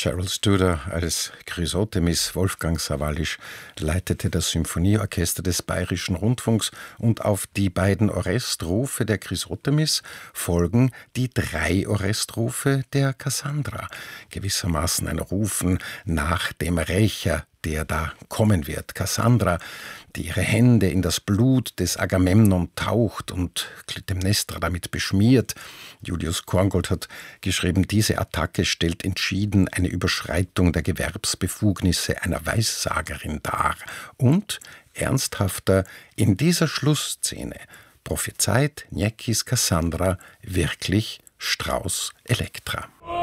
Gerald Studer als Chrysothemis, Wolfgang Sawallisch leitete das Symphonieorchester des Bayerischen Rundfunks und auf die beiden Orestrufe der Chrysothemis folgen die 3 Orestrufe der Cassandra, gewissermaßen ein Rufen nach dem Rächer, der da kommen wird. Cassandra, die ihre Hände in das Blut des Agamemnon taucht und Klytämnestra damit beschmiert. Julius Korngold hat geschrieben, diese Attacke stellt entschieden eine Überschreitung der Gewerbsbefugnisse einer Weissagerin dar. Und ernsthafter, in dieser Schlussszene prophezeit Niecki's Cassandra wirklich Strauss Elektra.